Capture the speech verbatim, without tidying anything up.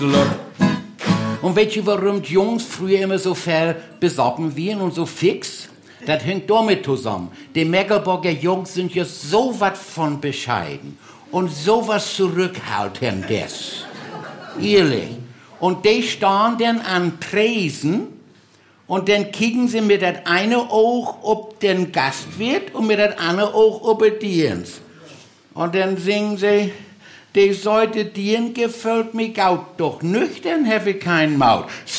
Und weißt du, warum die Jungs früher immer so viel besoffen waren und so fix? Das hängt damit zusammen. Die Meckelburger Jungs sind ja so was von bescheiden und so was zurückhaltendes. Ehrlich. Und die stehen dann an Tresen und dann kicken sie mit das eine Auge ob den Gastwirt und mit das andere Auge ob den Dienst. Und dann singen sie, die Seite Dien gefällt mir gaut, doch nüchtern habe ich keinen Maut.